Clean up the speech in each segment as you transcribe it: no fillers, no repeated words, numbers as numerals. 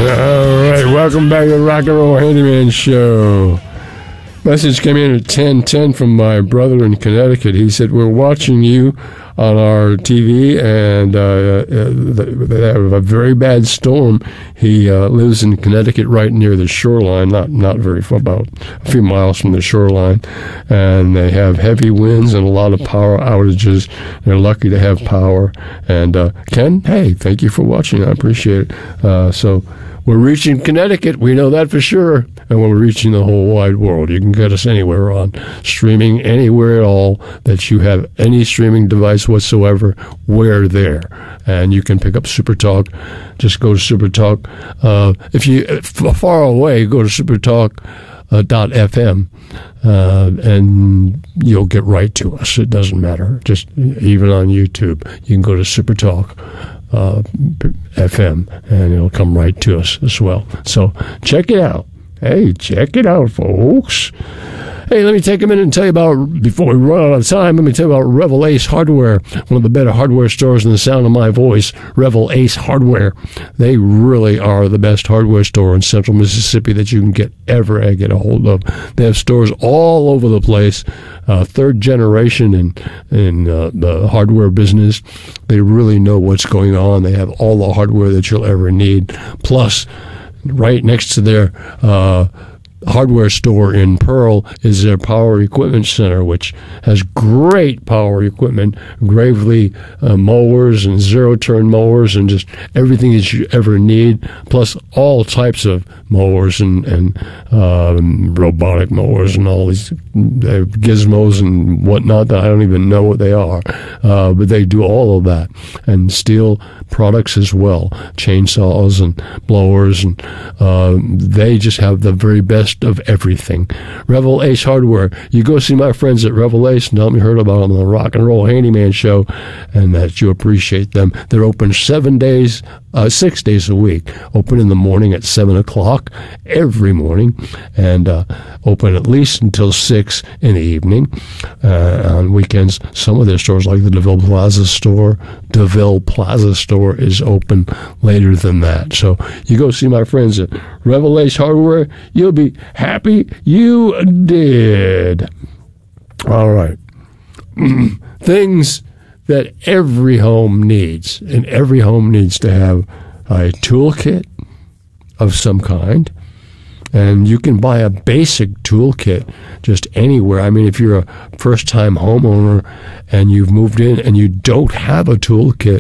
All right, welcome back to the Rock and Roll Handyman Show. Message came in at 10:10 from my brother in Connecticut. He said, we're watching you on our TV, and they have a very bad storm. He lives in Connecticut right near the shoreline, not very far, about a few miles from the shoreline, and they have heavy winds and a lot of power outages. They're lucky to have power. And Ken, hey, thank you for watching. I appreciate it. So we're reaching Connecticut, we know that for sure, and we're reaching the whole wide world. You can get us anywhere on streaming, anywhere at all that you have any streaming device whatsoever. We're there, and you can pick up SuperTalk. Just go to SuperTalk. If you're far away, go to SuperTalk.fm, and you'll get right to us. It doesn't matter. Just even on YouTube, you can go to SuperTalk. FM, and it'll come right to us as well. So check it out. Hey, check it out, folks. Hey, let me take a minute and tell you about, before we run out of time, let me tell you about Revel Ace Hardware, one of the better hardware stores in the sound of my voice. Revel Ace Hardware. They really are the best hardware store in central Mississippi that you can get a hold of. They have stores all over the place. Third generation in the hardware business. They really know what's going on. They have all the hardware that you'll ever need. Plus, right next to their hardware store in Pearl is their Power Equipment Center, which has great power equipment, Gravely mowers and zero-turn mowers and just everything that you ever need, plus all types of mowers and robotic mowers and all these gizmos and whatnot that I don't even know what they are, but they do all of that, and steel products as well, chainsaws and blowers, and they just have the very best of everything. Revel Ace Hardware. You go see my friends at Revel Ace and tell them you heard about them on the Rock and Roll Handyman Show, and that you appreciate them. They're open 6 days a week. Open in the morning at 7 o'clock every morning, and open at least until 6 in the evening. On weekends, some of their stores, like the DeVille Plaza store, is open later than that. So you go see my friends at Revel Ace Hardware. You'll be happy you did. All right. Things that every home needs, and every home needs to have a toolkit of some kind. And you can buy a basic toolkit just anywhere. I mean, if you're a first-time homeowner and you've moved in and you don't have a toolkit,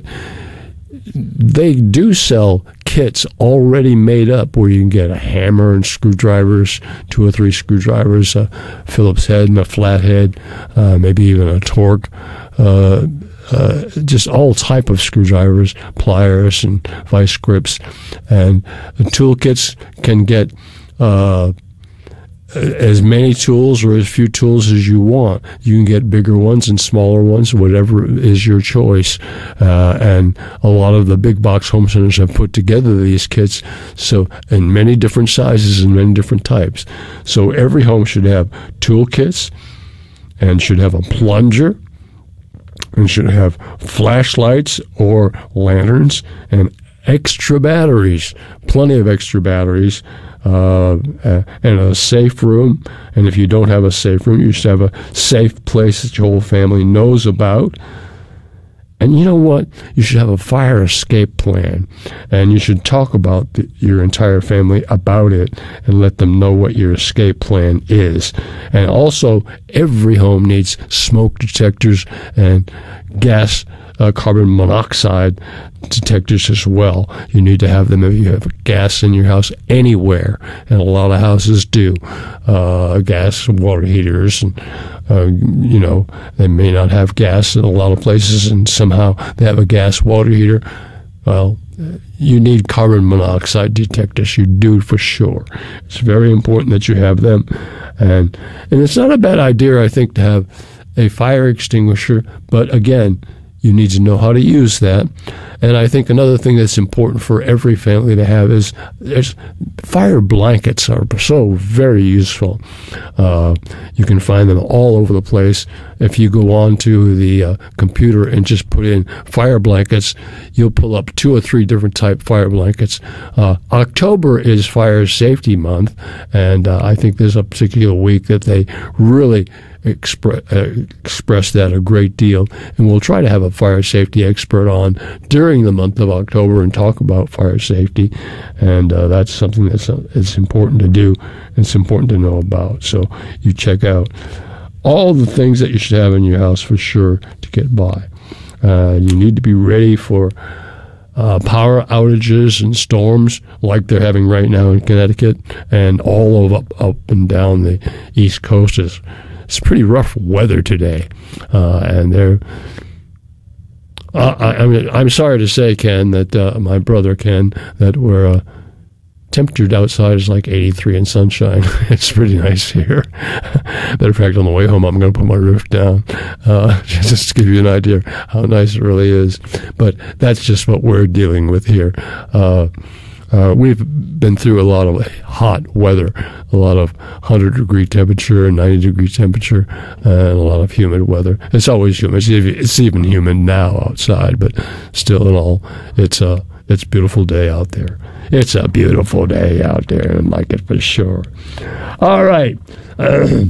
they do sell kits already made up where you can get a hammer and screwdrivers, 2 or 3 screwdrivers, a Phillips head and a flathead, maybe even a torque, just all type of screwdrivers, pliers and vice grips. And the toolkits can get as many tools or as few tools as you want. You can get bigger ones and smaller ones, whatever is your choice. And a lot of the big box home centers have put together these kits, so in many different sizes and many different types. So every home should have toolkits and should have a plunger and should have flashlights or lanterns and extra batteries, plenty of extra batteries, and a safe room. And if you don't have a safe room, you should have a safe place that your whole family knows about. And you know what? You should have a fire escape plan, and you should talk about your entire family about it and let them know what your escape plan is. And also, every home needs smoke detectors and carbon monoxide detectors as well. You need to have them if you have gas in your house anywhere, and a lot of houses do. Gas water heaters, and they may not have gas in a lot of places, and somehow they have a gas water heater. Well, you need carbon monoxide detectors. You do for sure. It's very important that you have them, and it's not a bad idea, I think, to have a fire extinguisher. But again, you need to know how to use that. And I think another thing that's important for every family to have is fire blankets are so very useful. You can find them all over the place. If you go on to the computer and just put in fire blankets, you'll pull up 2 or 3 different type fire blankets. October is Fire Safety Month, and I think there's a particular week that they really express that a great deal, and we'll try to have a fire safety expert on during the month of October and talk about fire safety, and that's something it's important to do. It's important to know about. So you check out all the things that you should have in your house for sure to get by. You need to be ready for power outages and storms like they're having right now in Connecticut and all up and down the East Coast. It's pretty rough weather today, and I'm sorry to say, Ken, that my brother Ken, that we're temperature outside is like 83 and sunshine. It's pretty nice here. Matter of fact, on the way home, I'm going to put my roof down just to give you an idea how nice it really is. But that's just what we're dealing with here. We've been through a lot of hot weather, a lot of 100-degree temperature, 90-degree temperature, and a lot of humid weather. It's always humid. It's even humid now outside, but still in all, it's a beautiful day out there. It's a beautiful day out there, and I like it for sure. All right. A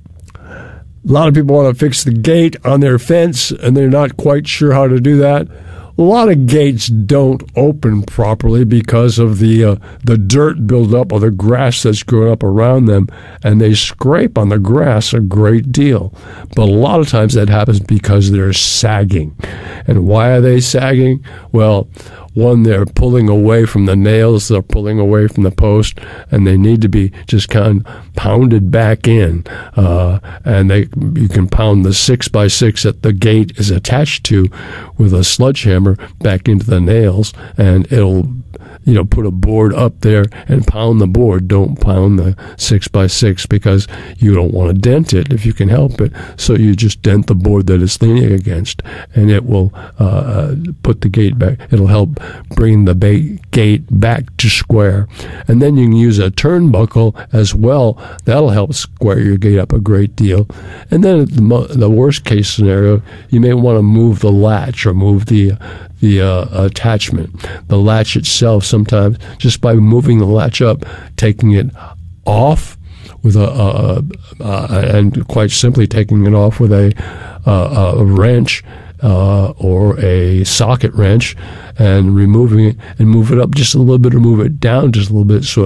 lot of people want to fix the gate on their fence, and they're not quite sure how to do that. A lot of gates don't open properly because of the dirt buildup or the grass that's growing up around them, and they scrape on the grass a great deal. But a lot of times that happens because they're sagging. And why are they sagging? Well, one, they're pulling away from the nails, they're pulling away from the post, and they need to be just kind of pounded back in. And you can pound the 6x6 that the gate is attached to with a sledgehammer back into the nails, and it'll put a board up there and pound the board. Don't pound the 6x6 because you don't want to dent it if you can help it. So you just dent the board that it's leaning against, and it will put the gate back. It'll help bring the gate back to square. And then you can use a turnbuckle as well. That'll help square your gate up a great deal. And then the worst case scenario, you may want to move the latch or move the attachment. The latch itself, sometimes just by moving the latch up, taking it off with and quite simply taking it off with a wrench or a socket wrench, and removing it and move it up just a little bit or move it down just a little bit so